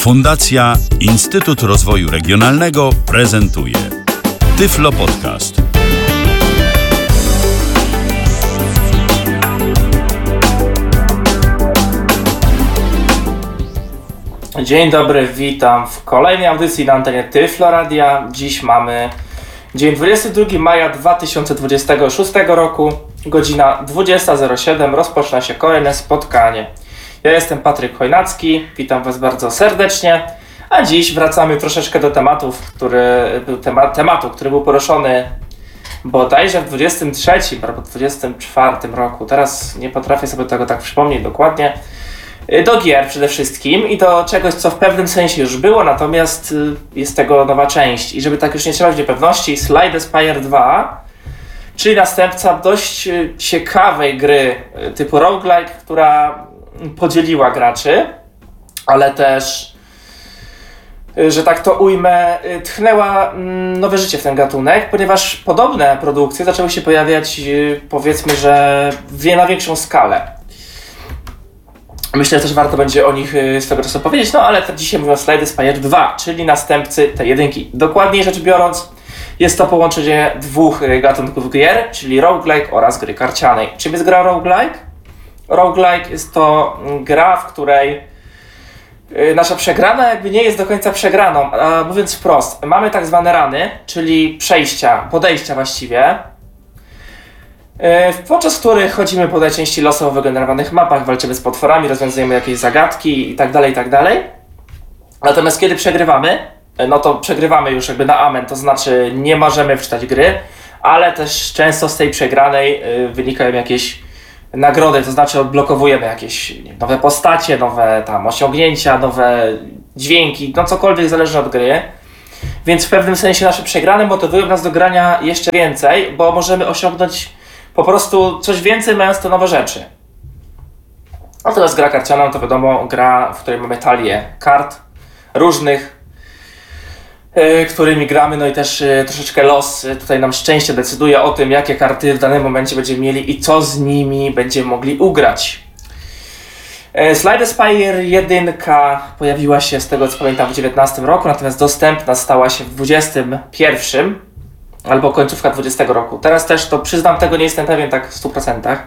Fundacja Instytut Rozwoju Regionalnego prezentuje Tyflo Podcast. Dzień dobry, witam w kolejnej audycji na antenie Tyflo Radia. Dziś mamy dzień 22 maja 2026 roku, godzina 20:07. Rozpoczyna się kolejne spotkanie. Ja jestem Patryk Chojnacki, witam Was bardzo serdecznie, a dziś wracamy troszeczkę do tematu, który był poruszony bodajże w 23 albo 24 roku. Teraz nie potrafię sobie tego tak przypomnieć dokładnie. Do gier przede wszystkim i do czegoś, co w pewnym sensie już było, natomiast jest tego nowa część. I żeby tak już nie trzymać niepewności, Slide Spire 2, czyli następca dość ciekawej gry typu roguelike, która podzieliła graczy, ale też, że tak to ujmę, tchnęła nowe życie w ten gatunek, ponieważ podobne produkcje zaczęły się pojawiać, powiedzmy, że na większą skalę. Myślę, że też warto będzie o nich swego czasu powiedzieć, no ale dzisiaj mówię o Slide Spire 2, czyli następcy tej jedynki. Dokładniej rzecz biorąc, jest to połączenie dwóch gatunków gier, czyli roguelike oraz gry karcianej. Czym jest gra roguelike? Roguelike jest to gra, w której nasza przegrana jakby nie jest do końca przegraną. A mówiąc wprost, mamy tak zwane runy, czyli podejścia właściwie, podczas których chodzimy po najczęściej losowo wygenerowanych mapach, walczymy z potworami, rozwiązujemy jakieś zagadki itd., itd. Natomiast kiedy przegrywamy, no to przegrywamy już jakby na amen, to znaczy nie możemy wczytać gry, ale też często z tej przegranej wynikają jakieś nagrody, to znaczy odblokowujemy jakieś nowe postacie, nowe tam osiągnięcia, nowe dźwięki, no cokolwiek zależy od gry. Więc w pewnym sensie nasze przegrane motywują nas do grania jeszcze więcej, bo możemy osiągnąć po prostu coś więcej, mając te nowe rzeczy. Natomiast gra karciana to wiadomo gra, w której mamy talię kart różnych, którymi gramy, no i też troszeczkę los tutaj nam szczęście decyduje o tym, jakie karty w danym momencie będziemy mieli i co z nimi będziemy mogli ugrać. Slide Spire 1 pojawiła się, z tego co pamiętam, w 19 roku, natomiast dostępna stała się w 21 albo końcówka 20 roku. Teraz też to przyznam, tego nie jestem pewien tak w 100%.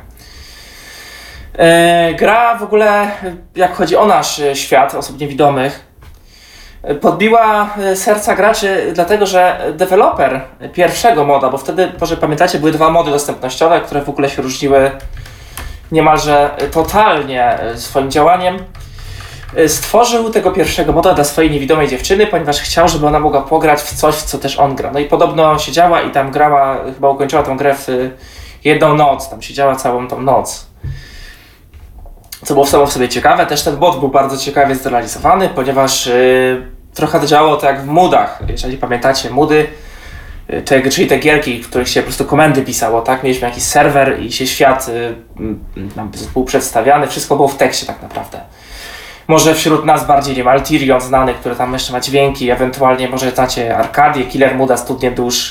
Gra w ogóle, jak chodzi o nasz świat osób niewidomych, podbiła serca graczy, dlatego że deweloper pierwszego moda, bo wtedy, może pamiętacie, były dwa mody dostępnościowe, które w ogóle się różniły niemalże totalnie swoim działaniem, stworzył tego pierwszego moda dla swojej niewidomej dziewczyny, ponieważ chciał, żeby ona mogła pograć w coś, w co też on gra. No i podobno siedziała i tam grała, chyba ukończyła tą grę w jedną noc, tam siedziała całą tą noc. Co było samo w sobie ciekawe, też ten mod był bardzo ciekawie zrealizowany, ponieważ trochę działało to jak w moodach. Jeżeli pamiętacie moody, czyli te gierki, w których się po prostu komendy pisało, tak? Mieliśmy jakiś serwer i się świat był przedstawiany, wszystko było w tekście tak naprawdę. Może wśród nas bardziej, nie wiem, Altirion znany, który tam jeszcze ma dźwięki, ewentualnie może znacie Arkadię, Killer Mooda, Studnie Dusz,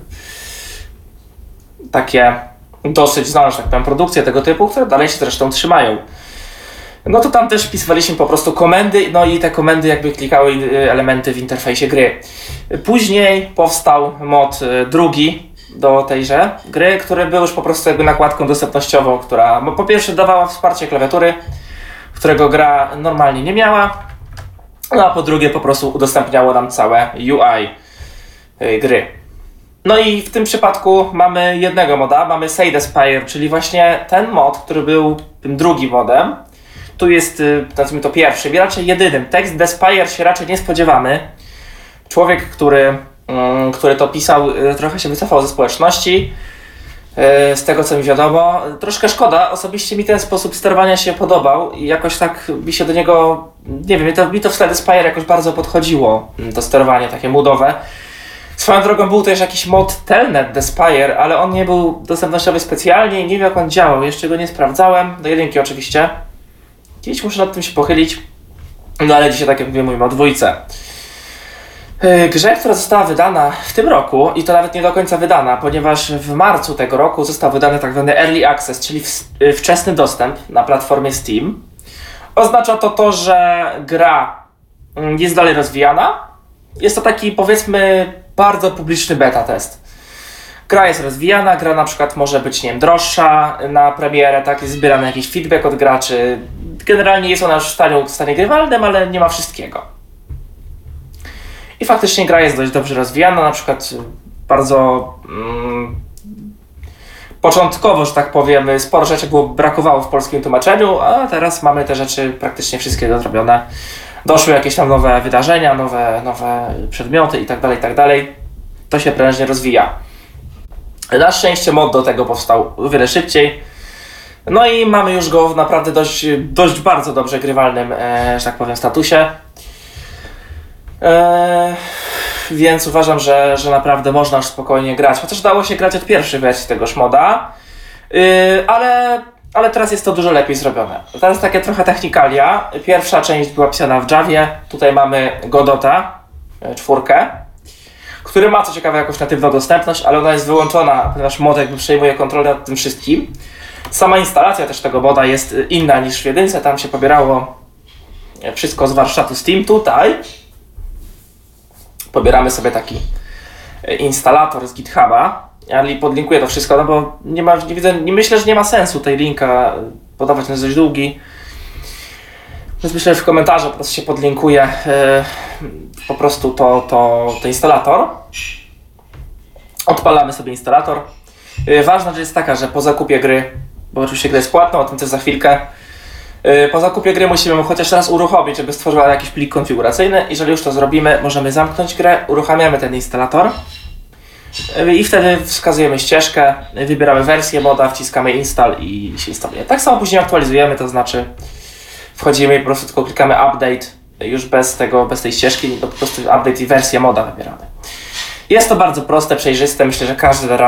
takie dosyć znane, że tak powiem, produkcje tego typu, które dalej się zresztą trzymają. No to tam też wpisywaliśmy po prostu komendy, no i te komendy jakby klikały elementy w interfejsie gry. Później powstał mod drugi do tejże gry, który był już po prostu jakby nakładką dostępnościową, która po pierwsze dawała wsparcie klawiatury, którego gra normalnie nie miała, no a po drugie po prostu udostępniało nam całe UI gry. No i w tym przypadku mamy jednego moda, mamy Slide Spire, czyli właśnie ten mod, który był tym drugim modem. Tu jest, nazwijmy to, pierwszym i raczej jedynym. Tekst The Spire się raczej nie spodziewamy. Człowiek, który to pisał, trochę się wycofał ze społeczności, z tego co mi wiadomo. Troszkę szkoda, osobiście mi ten sposób sterowania się podobał i jakoś tak mi się do niego, nie wiem, mi to w Slide Spire jakoś bardzo podchodziło, to sterowanie takie moodowe. Swoją drogą był też jakiś mod Telnet The Spire, ale on nie był dostępnościowy specjalnie i nie wiem jak on działał, jeszcze go nie sprawdzałem, do jedynki oczywiście. Kiedyś muszę nad tym się pochylić, no ale dzisiaj, tak jak mówię, mówimy o dwójce. Grze, która została wydana w tym roku i to nawet nie do końca wydana, ponieważ w marcu tego roku został wydany tak zwany Early Access, czyli wczesny dostęp na platformie Steam. Oznacza to, że gra jest dalej rozwijana. Jest to taki, powiedzmy, bardzo publiczny beta test. Gra jest rozwijana, gra na przykład może być, nie wiem, droższa na premierę, tak, jest zbierany jakiś feedback od graczy. Generalnie jest ona już w stanie grywalnym, ale nie ma wszystkiego. I faktycznie gra jest dość dobrze rozwijana, na przykład bardzo początkowo, że tak powiem, sporo rzeczy brakowało w polskim tłumaczeniu, a teraz mamy te rzeczy praktycznie wszystkie zrobione. Doszły jakieś tam nowe wydarzenia, nowe przedmioty i tak dalej. To się prężnie rozwija. Na szczęście mod do tego powstał o wiele szybciej. No i mamy już go w naprawdę dość bardzo dobrze grywalnym, że tak powiem, statusie. Więc uważam, że naprawdę można już spokojnie grać. Chociaż dało się grać od pierwszej wersji tegoż moda. Ale teraz jest to dużo lepiej zrobione. Teraz takie trochę technikalia. Pierwsza część była pisana w Javie. Tutaj mamy Godota 4, który ma co ciekawe jakąś natywną dostępność, ale ona jest wyłączona, ponieważ mod jakby przejmuje kontrolę nad tym wszystkim. Sama instalacja też tego moda jest inna niż w jedynce. Tam się pobierało wszystko z warsztatu Steam. Tutaj pobieramy sobie taki instalator z GitHuba. Ja podlinkuję to wszystko, no bo nie myślę, że nie ma sensu tej linka podawać, on jest dość długi. Więc myślę, że w komentarzu po prostu się podlinkuje po prostu to instalator. Odpalamy sobie instalator. Ważna rzecz jest taka, że po zakupie gry, bo oczywiście gra jest płatna, o tym też za chwilkę, po zakupie gry musimy ją chociaż raz uruchomić, żeby stworzyła jakiś plik konfiguracyjny. Jeżeli już to zrobimy, możemy zamknąć grę, uruchamiamy ten instalator i wtedy wskazujemy ścieżkę, wybieramy wersję moda, wciskamy install i się instaluje. Tak samo później aktualizujemy, to znaczy wchodzimy i po prostu tylko klikamy update, już bez tej ścieżki, to po prostu update i wersję moda wybieramy. Jest to bardzo proste, przejrzyste, myślę, że każdy da radę